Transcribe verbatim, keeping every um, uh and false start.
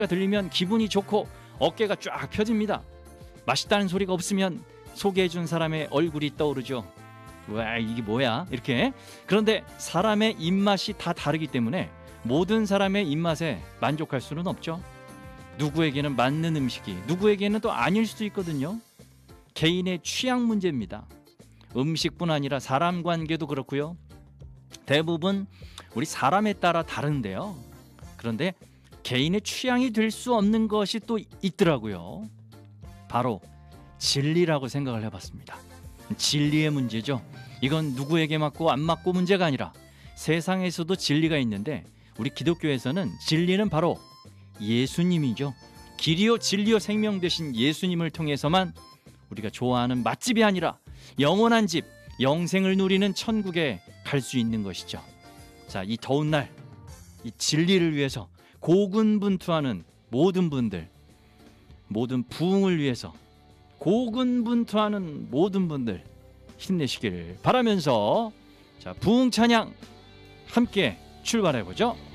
들리면 기분이 좋고 어깨가 쫙 펴집니다. 맛있다는 소리가 없으면 소개해준 사람의 얼굴이 떠오르죠. 와, 이게 뭐야? 이렇게. 그런데 사람의 입맛이 다 다르기 때문에 모든 사람의 입맛에 만족할 수는 없죠. 누구에게는 맞는 음식이 누구에게는 또 아닐 수도 있거든요. 개인의 취향 문제입니다. 음식뿐 아니라 사람 관계도 그렇고요. 대부분 우리 사람에 따라 다른데요. 그런데 개인의 취향이 될 수 없는 것이 또 있더라고요. 바로 진리라고 생각을 해봤습니다. 진리의 문제죠. 이건 누구에게 맞고 안 맞고 문제가 아니라 세상에서도 진리가 있는데 우리 기독교에서는 진리는 바로 예수님이죠. 길이요 진리요 생명 되신 예수님을 통해서만 우리가 좋아하는 맛집이 아니라 영원한 집, 영생을 누리는 천국에 갈 수 있는 것이죠. 자, 이 더운 날, 이 진리를 위해서 고군분투하는 모든 분들, 모든 부흥을 위해서 고군분투하는 모든 분들 힘내시길 바라면서 자, 부흥 찬양 함께 출발해보죠.